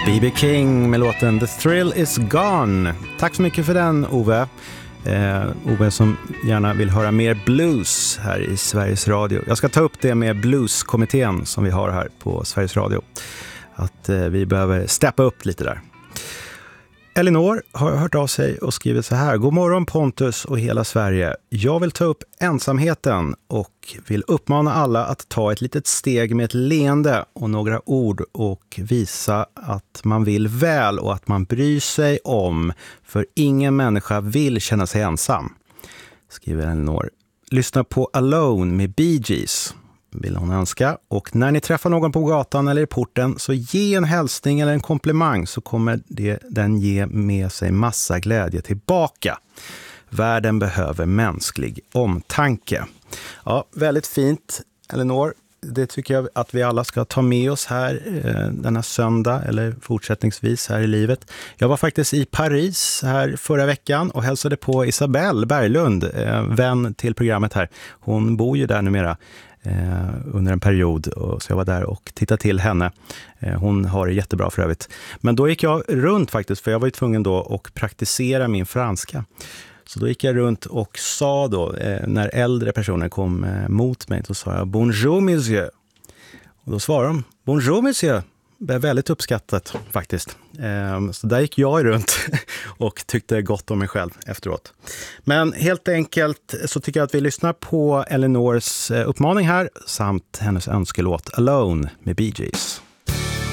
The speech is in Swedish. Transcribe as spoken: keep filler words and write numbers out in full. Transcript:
B B King med låten The Thrill Is Gone. Tack så mycket för den, Ove. Eh, Ove som gärna vill höra mer blues här i Sveriges Radio. Jag ska ta upp det med blueskommittén som vi har här på Sveriges Radio. Att eh, vi behöver steppa upp lite där. Elinor har hört av sig och skrivit så här: God morgon Pontus och hela Sverige. Jag vill ta upp ensamheten och vill uppmana alla att ta ett litet steg med ett leende och några ord och visa att man vill väl och att man bryr sig om, för ingen människa vill känna sig ensam. Skriver Elinor. Lyssna på Alone med Bee Gees, vill hon önska. Och när ni träffar någon på gatan eller i porten, så ge en hälsning eller en komplimang, så kommer det, den ge med sig massa glädje tillbaka. Världen behöver mänsklig omtanke. Ja, väldigt fint, Elinor. Det tycker jag att vi alla ska ta med oss här eh, denna söndag eller fortsättningsvis här i livet. Jag var faktiskt i Paris här förra veckan och hälsade på Isabelle Berglund, eh, vän till programmet här. Hon bor ju där numera eh, under en period, och så jag var där och tittade till henne. Eh, hon har det jättebra för övrigt. Men då gick jag runt faktiskt, för jag var ju tvungen då att praktisera min franska. Så då gick jag runt och sa då, eh, när äldre personer kom eh, mot mig, då sa jag bonjour monsieur. Och då svarade de bonjour monsieur. Det är väldigt uppskattat faktiskt. Eh, så där gick jag runt och tyckte gott om mig själv efteråt. Men helt enkelt så tycker jag att vi lyssnar på Elinors uppmaning här samt hennes önskelåt Alone med Bee Gees.